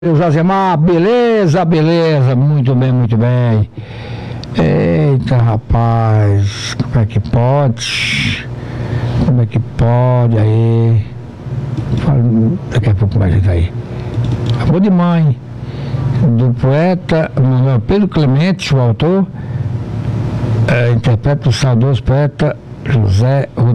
Josemar, beleza, beleza, muito bem, muito bem. Eita, rapaz, como é que pode? Como é que pode aí? Daqui a pouco mais aí. Acabou de mãe, do poeta Pedro Clemente, o autor, interpreta o saudoso poeta José